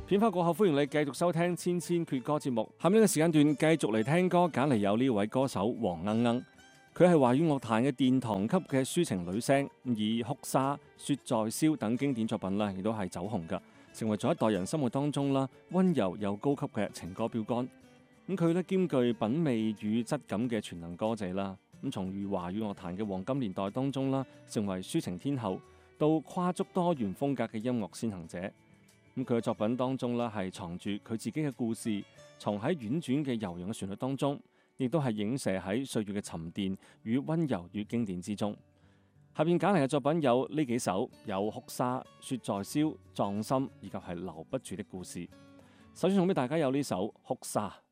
片花過後，歡迎你繼續收聽千千闕歌節目。下面呢個時間段繼續嚟聽歌，揀嚟有呢位歌手黃鶯鶯，佢係華語樂壇嘅殿堂級嘅抒情女聲，以《哭砂》、《雪在燒》等經典作品啦，亦都係走紅噶，成為咗一代人心目當中啦溫柔又高級嘅情歌標杆。咁佢咧兼具品味與質感嘅全能歌者啦。咁從於華語樂壇嘅黃金年代當中啦，成為抒情天后，到跨足多元風格嘅音樂先行者。咁佢嘅作品當中啦，係藏住佢自己嘅故事，藏喺婉轉嘅悠揚嘅旋律當中，亦都係影射喺歲月嘅沉澱與溫柔與經典之中。下邊揀嚟嘅作品有呢幾首，有《哭砂》、《雪在燒》、《葬心》以及係《留不住的故事》。首先送俾大家有呢首《哭砂》。